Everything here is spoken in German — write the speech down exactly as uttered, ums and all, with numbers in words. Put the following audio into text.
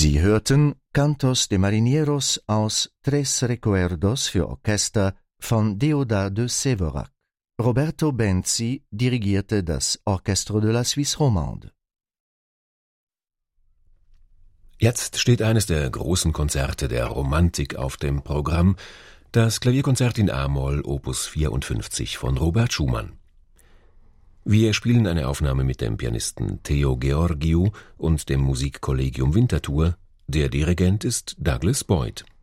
Sie hörten Cantos de Marineros aus Tres Recuerdos für Orchester von Déodat de Séverac. Roberto Benzi dirigierte das Orchestre de la Suisse Romande. Jetzt steht eines der großen Konzerte der Romantik auf dem Programm, das Klavierkonzert in A-Moll Opus vierundfünfzig von Robert Schumann. Wir spielen eine Aufnahme mit dem Pianisten Theo Georgiou und dem Musikkollegium Winterthur. Der Dirigent ist Douglas Boyd.